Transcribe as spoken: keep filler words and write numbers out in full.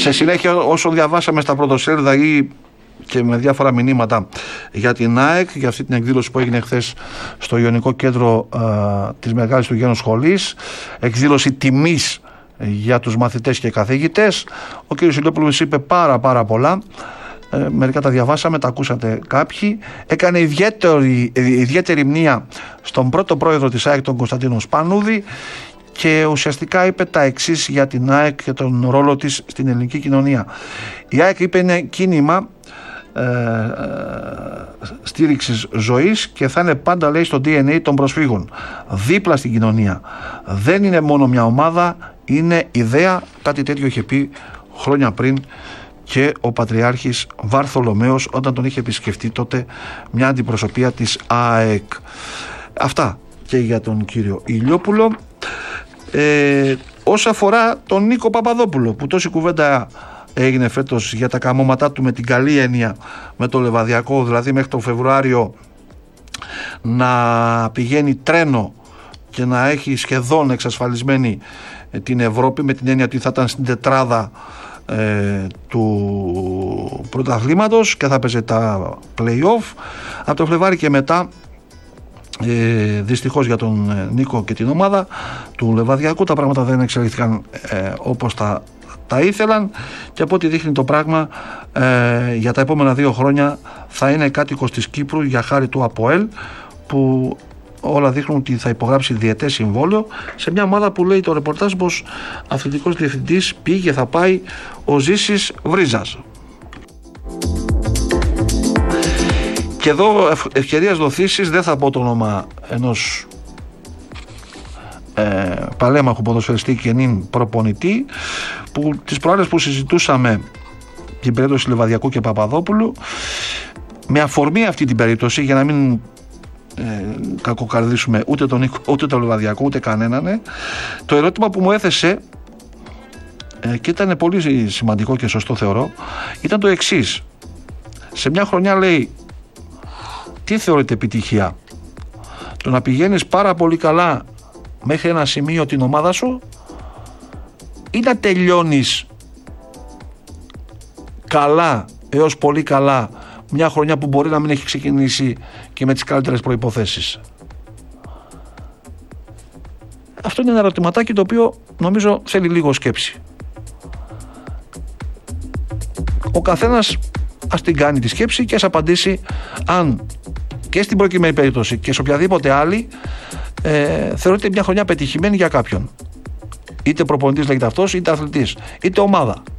Σε συνέχεια, όσο διαβάσαμε στα πρωτοσέλιδα ή και με διάφορα μηνύματα για την ΑΕΚ, για αυτή την εκδήλωση που έγινε χθες στο Ιωνικό Κέντρο α, της Μεγάλης του Γένους Σχολής, εκδήλωση τιμής για τους μαθητές και καθηγητές, ο κ. Ηλιόπουλος είπε πάρα πάρα πολλά. Ε, μερικά τα διαβάσαμε, τα ακούσατε κάποιοι. Έκανε ιδιαίτερη, ιδιαίτερη μνήα στον πρώτο πρόεδρο της ΑΕΚ, τον Κωνσταντίνο Σπανούδη, και ουσιαστικά είπε τα εξής για την ΑΕΚ και τον ρόλο της στην ελληνική κοινωνία. Η ΑΕΚ, είπε, είναι κίνημα ε, ε, στήριξης ζωής και θα είναι πάντα, λέει, στο ντι εν έι των προσφύγων, δίπλα στην κοινωνία. Δεν είναι μόνο μια ομάδα, είναι ιδέα. Κάτι τέτοιο είχε πει χρόνια πριν και ο Πατριάρχης Βαρθολομαίος όταν τον είχε επισκεφτεί τότε μια αντιπροσωπεία της ΑΕΚ. Αυτά και για τον κύριο Ηλιόπουλο. Ε, όσο αφορά τον Νίκο Παπαδόπουλο, που τόση κουβέντα έγινε φέτος για τα καμώματά του, με την καλή έννοια, με το Λεβαδιακό, δηλαδή μέχρι τον Φεβρουάριο να πηγαίνει τρένο και να έχει σχεδόν εξασφαλισμένη την Ευρώπη, με την έννοια ότι θα ήταν στην τετράδα ε, του πρωταθλήματος και θα παίζει τα play-off. Από το Φλεβάρι και μετά, Ε, δυστυχώς για τον ε, Νίκο και την ομάδα του Λεβαδιακού, τα πράγματα δεν εξελίχθηκαν ε, όπως τα, τα ήθελαν, και από ό,τι δείχνει το πράγμα ε, για τα επόμενα δύο χρόνια θα είναι κάτοικος της Κύπρου για χάρη του ΑΠΟΕΛ, που όλα δείχνουν ότι θα υπογράψει διετές συμβόλαιο σε μια ομάδα που, λέει το ρεπορτάζ, πως αθλητικός διευθυντής πήγε, θα πάει ο Ζήσης Βρίζας. Και εδώ ευκαιρίας δοθήσεις, δεν θα πω το όνομα ενός ε, παλέμαχου ποδοσφαιριστή και νυν προπονητή, που τις προάλλες που συζητούσαμε την περίπτωση Λεβαδιακού και Παπαδόπουλου, με αφορμή αυτή την περίπτωση, για να μην ε, κακοκαρδίσουμε ούτε τον Νίκο, ούτε τον Λεβαδιακό, ούτε κανέναν, ε, το ερώτημα που μου έθεσε ε, και ήταν πολύ σημαντικό και σωστό, θεωρώ, ήταν το εξής. Σε μια χρονιά, λέει, τι θεωρείται επιτυχία? Το να πηγαίνεις πάρα πολύ καλά μέχρι ένα σημείο την ομάδα σου, ή να τελειώνεις καλά έως πολύ καλά μια χρονιά που μπορεί να μην έχει ξεκινήσει και με τις καλύτερες προϋποθέσεις? Αυτό είναι ένα ερωτηματάκι το οποίο νομίζω θέλει λίγο σκέψη. Ο καθένας ας την κάνει τη σκέψη και ας απαντήσει αν και στην προκειμένη περίπτωση και σε οποιαδήποτε άλλη ε, θεωρείται μια χρονιά πετυχημένη για κάποιον. Είτε προπονητής λέγεται αυτός, είτε αθλητής, είτε ομάδα.